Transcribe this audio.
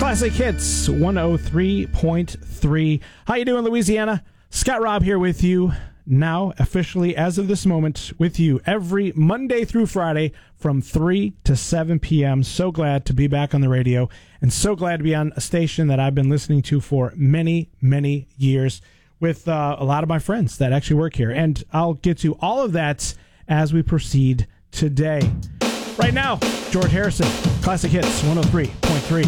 Classic Hits 103.3. How you doing, Louisiana? Scott Robb here with you now, officially, as of this moment, with you every Monday through Friday from 3 to 7 p.m. So glad to be back on the radio, and so glad to be on a station that I've been listening to for many, many years with a lot of my friends that actually work here. And I'll get to all of that as we proceed today. Right now, George Harrison, Classic Hits 103.3.